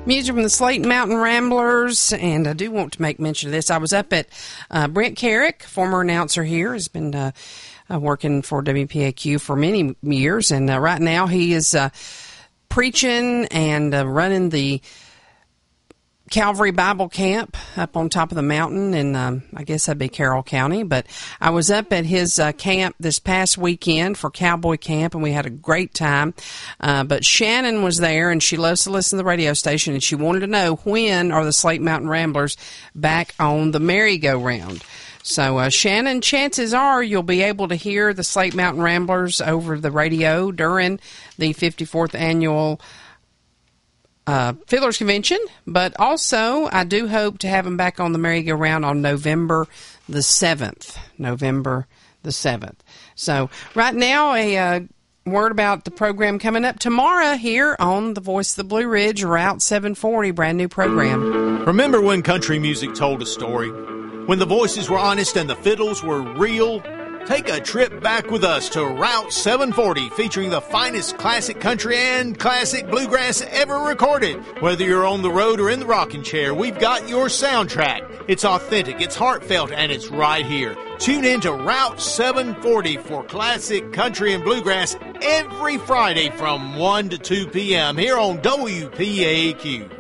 Music from the Slayton Mountain Ramblers, and I do want to make mention of this. I was up at Brent Carrick, former announcer here, has been working for WPAQ for many years, and right now he is preaching and running the Calvary Bible Camp up on top of the mountain in, I guess that'd be Carroll County. But I was up at his camp this past weekend for Cowboy Camp, and we had a great time. But Shannon was there, and she loves to listen to the radio station, and she wanted to know when are the Slayton Mountain Ramblers back on the merry-go-round. So, Shannon, chances are you'll be able to hear the Slayton Mountain Ramblers over the radio during the 54th annual Fiddlers Convention, but also I do hope to have them back on the merry-go-round on November the 7th. November the 7th. So right now, a word about the program coming up tomorrow here on the Voice of the Blue Ridge, Route 740, brand new program. Remember when country music told a story? When the voices were honest and the fiddles were real? Take a trip back with us to Route 740, featuring the finest classic country and classic bluegrass ever recorded. Whether you're on the road or in the rocking chair, we've got your soundtrack. It's authentic, it's heartfelt, and it's right here. Tune in to Route 740 for classic country and bluegrass every Friday from 1 to 2 p.m. here on WPAQ.